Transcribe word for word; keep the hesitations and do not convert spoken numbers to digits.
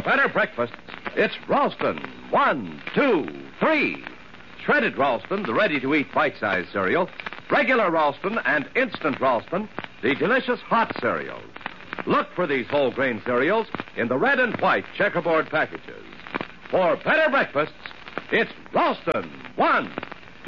better breakfasts, it's Ralston. One, two, three. Shredded Ralston, the ready-to-eat bite-sized cereal. Regular Ralston and instant Ralston, the delicious hot cereals. Look for these whole grain cereals in the red and white checkerboard packages. For better breakfasts, it's Ralston. One,